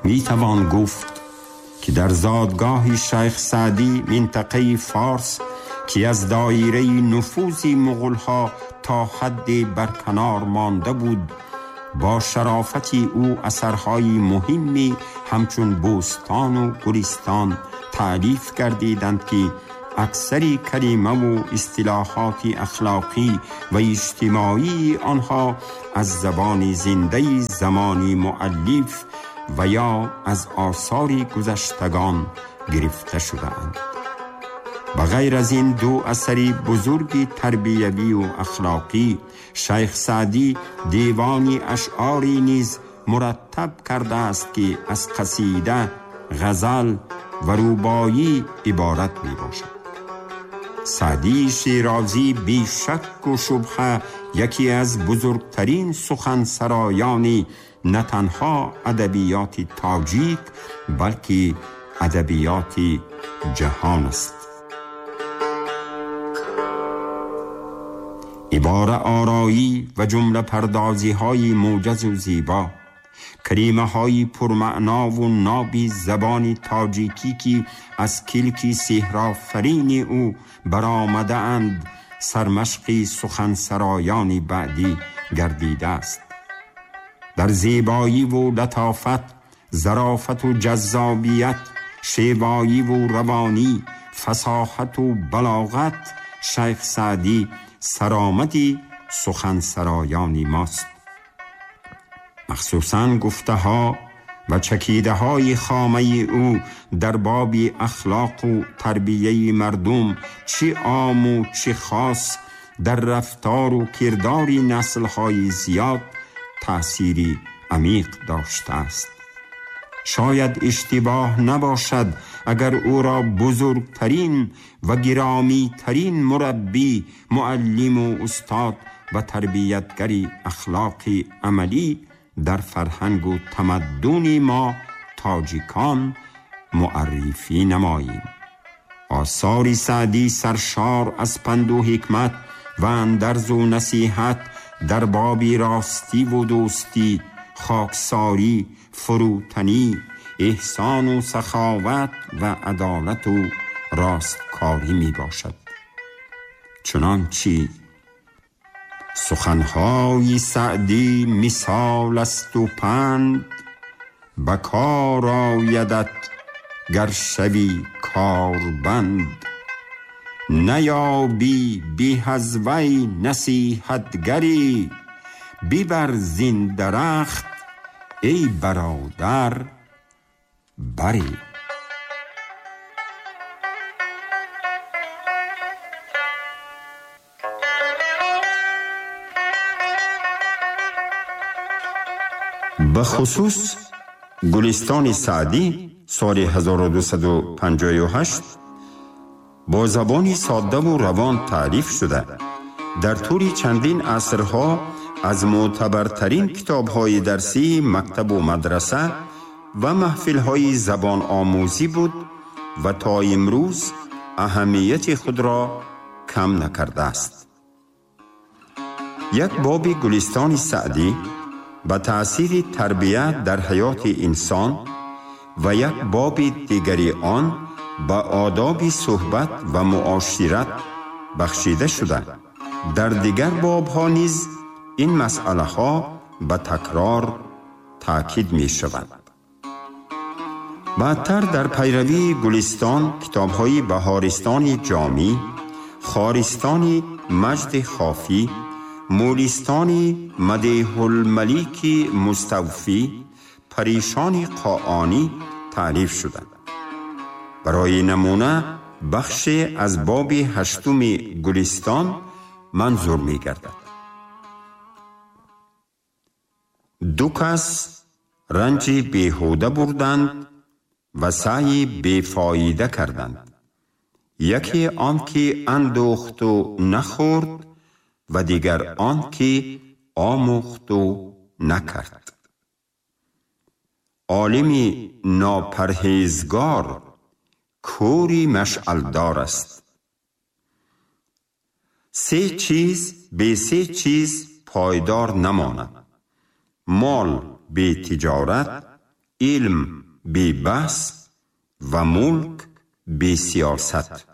می توان گفت که در زادگاه شیخ سعدی منطقه فارس که از دایره نفوذ مغول‌ها تا حد برکنار مانده بود، با شرافتی او اثرهای مهمی همچون بوستان و گلستان تألیف گردیدند که اکثری کلمه و اصطلاحات اخلاقی و اجتماعی آنها از زبان زنده زمانی مؤلف و یا از آثار گذشتگان گرفته شده‌اند. بغیر از این دو اثری بزرگ تربیوی و اخلاقی، شیخ سعدی دیوانی اشعاری نیز مرتب کرده است که از قصیده، غزل و رباعی عبارت می باشد. سعدی شیرازی بی شک و شبهه یکی از بزرگترین سخنسرایان نه تنها ادبیات تاجیک بلکه ادبیات جهان است. عبارت آرایی و جمله پردازی های موجز و زیبا، کلمه های پرمعنا و نابی زبان تاجیکی که از کلکی سحرآفرین او برآمده اند، سرمشق سخنسرایان بعدی گردیده است. در زیبایی و لطافت، ظرافت و جذابیت، شیوایی و روانی، فصاحت و بلاغت، شیخ سعدی سرآمدی سخنسرایان ماست. مخصوصاً گفته ها و چکیده های خامه او در باب اخلاق و تربیه مردم، چه عام و چه خاص، در رفتار و کردار نسل های زیاد تأثیری عمیق داشته است. شاید اشتباه نباشد اگر او را بزرگترین و گرامی ترین مربی، معلم و استاد و تربیتگر اخلاق عملی در فرهنگ و تمدن ما تاجیکان معرفی نماییم. آثار سعدی سرشار از پند و حکمت و اندرز و نصیحت در باب راستی و دوستی، خاکساری، فروتنی، احسان و سخاوت و عدالت و راستکاری می باشد. چنانچه سخنهای سعدی مثال است و پند، بکار آیدت گر شوی کاربند. نیابی به از وی نصیحتگری، ببر زین درخت ای برادر بری. به خصوص گلستان سعدی سال 1258 با زبانی ساده و روان تعریف شده. در طول چندین عصرها از معتبرترین کتاب‌های درسی مکتب و مدرسه و محفل‌های زبان آموزی بود و تا امروز اهمیت خود را کم نکرده است. یک باب گلستان سعدی به تأثیر تربیت در حیات انسان و یک باب دیگری آن به آداب صحبت و معاشرت بخشیده شده. در دیگر باب‌ها نیز این مسئله ها به تکرار تاکید می شود. بعدتر در پیروی گلستان کتاب‌های بهارستان جامی، خارستان مجد خافی، مولستان مدیح الملیک مستوفی، پریشان قاآنی تعریف شدند. برای نمونه بخش از باب 8 گلستان منظور می گردد. دو کس رنج بیهوده بردند و سعی بیفایده کردند. یکی آن که اندوخت و نخورد و دیگر آن که آموخت و نکرد. عالم ناپرهیزگار کوری مشعلدار است. 3 چیز به 3 چیز پایدار نماند: مال به تجارت، علم بی بحث و ملک بی سیاست.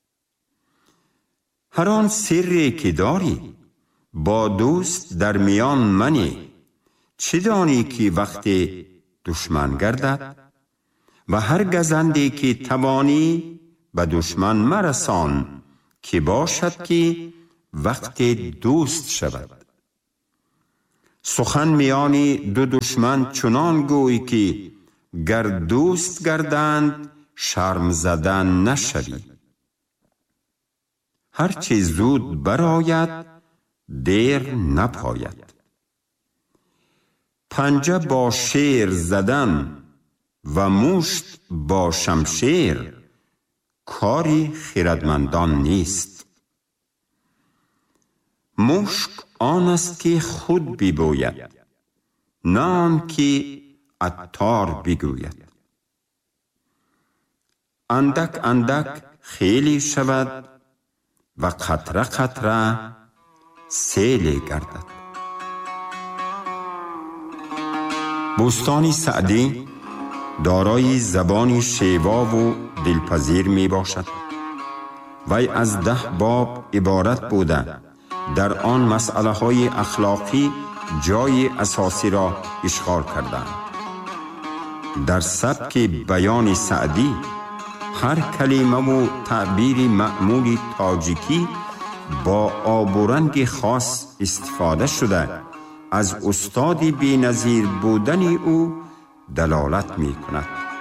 هر آن سری که داری با دوست در میان منی، چه دانی که وقت دشمن گردد؟ و هر گزندی که توانی به دشمن مرسان، که باشد که وقت دوست شود. سخن میان دو دشمن چنان گوی که گر دوست گردند شرم زدن نشوی. هر چه زود برآید دیر نپاید. پنجه با شیر زدن و مشت با شمشیر کاری خردمندان نیست. مشک آن است که خود ببوید، نه آن که عطار بگوید. اندک اندک خیلی شود و قطره قطره سیل گردد. بوستان سعدی دارای زبانی شیوا و دلپذیر می باشد. وی از 10 باب عبارت بوده در آن مسئله های اخلاقی جای اساسی را اشغال کردند. در سبک بیان سعدی هر کلمه و تعبیر معمول تاجیکی با آب و رنگ خاص استفاده شده از استاد بی‌نظیر بودن او دلالت می کند.